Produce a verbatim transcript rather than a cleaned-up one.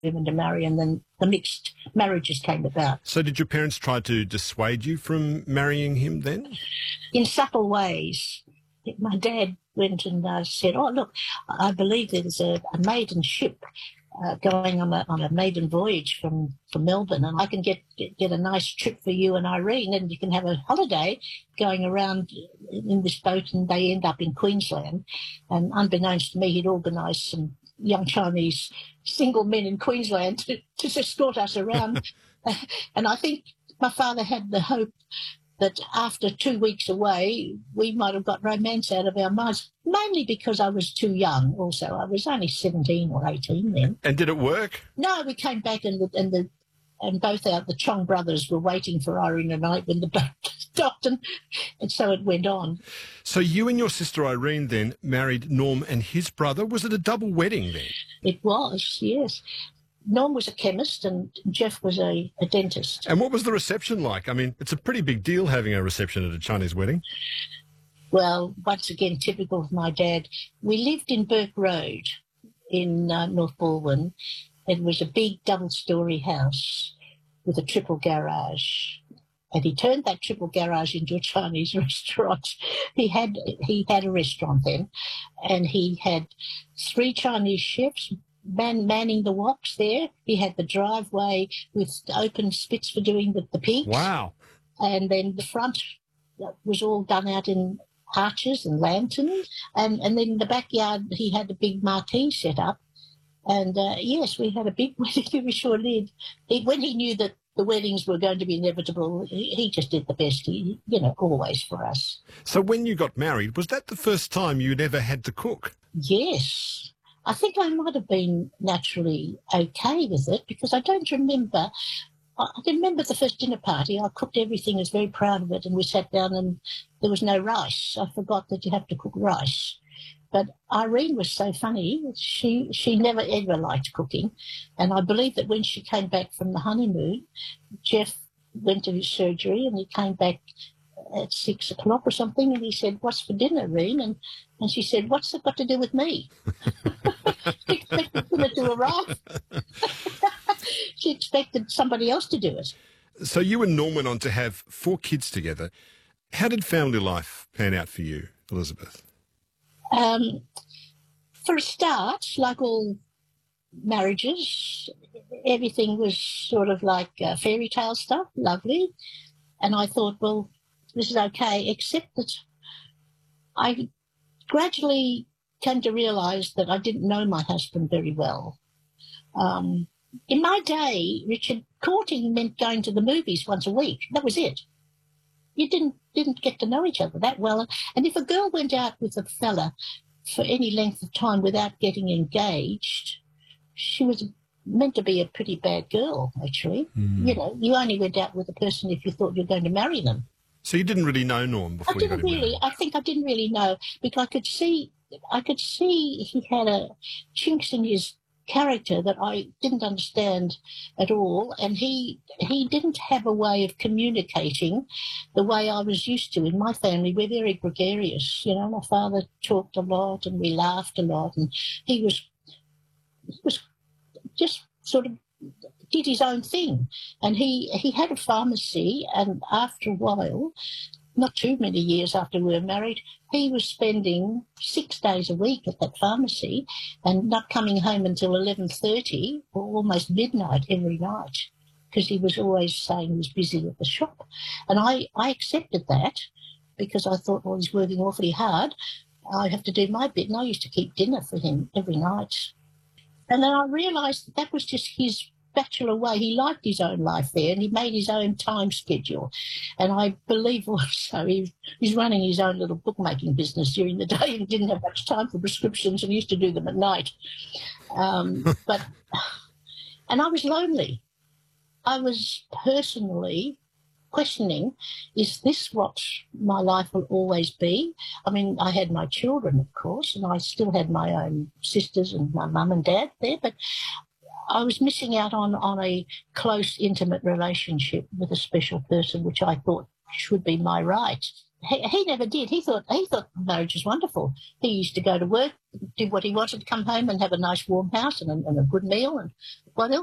determined to marry, and then the mixed marriages came about. So did your parents try to dissuade you from marrying him then? In subtle ways. My dad went and uh, said, oh, look, I believe there's a, a maiden ship uh, going on a, on a maiden voyage from, from Melbourne, and I can get, get, get a nice trip for you and Irene, and you can have a holiday going around in this boat, and they end up in Queensland. And unbeknownst to me, he'd organised some young Chinese single men in Queensland to, to escort us around. And I think my father had the hope that after two weeks away, we might have got romance out of our minds, mainly because I was too young also. I was only seventeen or eighteen then. And did it work? No, we came back and the, and the and both our, the Chong brothers were waiting for Irene and I when the boat stopped, and, and so it went on. So you and your sister Irene then married Norm and his brother. Was it a double wedding then? It was, yes. Norm was a chemist and Jeff was a, a dentist. And what was the reception like? I mean, it's a pretty big deal having a reception at a Chinese wedding. Well, once again, typical of my dad. We lived in Burke Road in uh, North Balwyn. It was a big double-storey house with a triple garage. And he turned that triple garage into a Chinese restaurant. He had he had a restaurant then, and he had three Chinese chefs, Man, manning the woks there. He had the driveway with open spits for doing the, the pigs. Wow. And then the front was all done out in arches and lanterns. And, and then in the backyard, he had a big marquee set up. And, uh, yes, we had a big wedding. We sure did. He, when he knew that the weddings were going to be inevitable, he, he just did the best, he, you know, always for us. So when you got married, was that the first time you'd ever had to cook? Yes. I think I might have been naturally okay with it because I don't remember. I can remember the first dinner party. I cooked everything, I was very proud of it, and we sat down and there was no rice. I forgot that you have to cook rice. But Irene was so funny. She, she never ever liked cooking. And I believe that when she came back from the honeymoon, Jeff went to his surgery and he came back at six o'clock or something, and he said, what's for dinner, Irene? And, and she said, what's it got to do with me? She expected dinner to arrive. She expected somebody else to do it. So you and Norm went on to have four kids together. How did family life pan out for you, Elizabeth? Um, for a start, like all marriages, everything was sort of like uh, fairy tale stuff, lovely. And I thought, well, this is okay, except that I gradually came to realise that I didn't know my husband very well. Um, in my day, Richard, courting meant going to the movies once a week. That was it. You didn't didn't get to know each other that well. And if a girl went out with a fella for any length of time without getting engaged, she was meant to be a pretty bad girl, actually. Mm. You know, you only went out with a person if you thought you were going to marry them. So you didn't really know Norm before I didn't you got him really. married? I think I didn't really know because I could see, I could see he had a chinks in his character that I didn't understand at all, and he he didn't have a way of communicating the way I was used to. In my family, we're very gregarious. You know, my father talked a lot, and we laughed a lot, and he was he was just sort of did his own thing. And he, he had a pharmacy, and after a while, not too many years after we were married, he was spending six days a week at that pharmacy and not coming home until eleven thirty or almost midnight every night because he was always saying he was busy at the shop. And I, I accepted that because I thought, well, he's working awfully hard. I have to do my bit. And I used to keep dinner for him every night. And then I realised that that was just his bachelor way. He liked his own life there and he made his own time schedule. And I believe also he was running his own little bookmaking business during the day and didn't have much time for prescriptions and used to do them at night. Um, but, and I was lonely. I was personally questioning, is this what my life will always be? I mean, I had my children, of course, and I still had my own sisters and my mum and dad there, but I was missing out on, on a close, intimate relationship with a special person, which I thought should be my right. he, he never did. He thought he thought marriage was wonderful. He used to go to work, do what he wanted, come home and have a nice warm house and a, and a good meal. And what else?